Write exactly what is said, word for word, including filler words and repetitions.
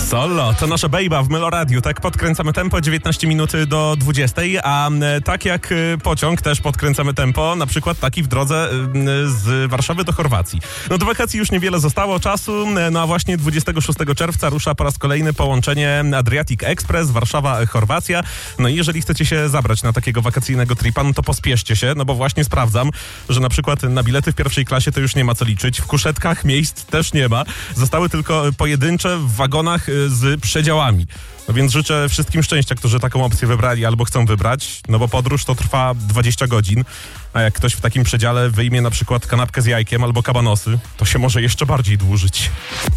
Solo, to nasza bejba w Meloradiu, tak podkręcamy tempo dziewiętnaście minut do dwudziestej, a tak jak pociąg też podkręcamy tempo, na przykład taki w drodze z Warszawy do Chorwacji. No do wakacji już niewiele zostało czasu, no a właśnie dwudziestego szóstego czerwca rusza po raz kolejny połączenie Adriatic Express Warszawa-Chorwacja. No i jeżeli chcecie się zabrać na takiego wakacyjnego tripa, no to pospieszcie się, no bo właśnie sprawdzam, że na przykład na bilety w pierwszej klasie to już nie ma co liczyć, w kuszetkach miejsc też nie ma, zostały tylko pojedyncze w wagonach z przedziałami. No więc życzę wszystkim szczęścia, którzy taką opcję wybrali albo chcą wybrać, no bo podróż to trwa dwadzieścia godzin, a jak ktoś w takim przedziale wyjmie na przykład kanapkę z jajkiem albo kabanosy, to się może jeszcze bardziej dłużyć.